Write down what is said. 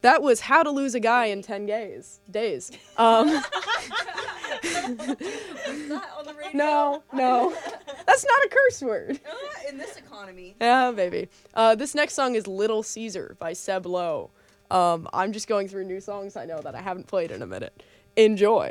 That was How to Lose a Guy in 10 Days. Is that on the radio? No. That's not a curse word. In this economy. Yeah, baby. This next song is Little Caesar by Seb Lowe. I'm just going through new songs I know that I haven't played in a minute. Enjoy.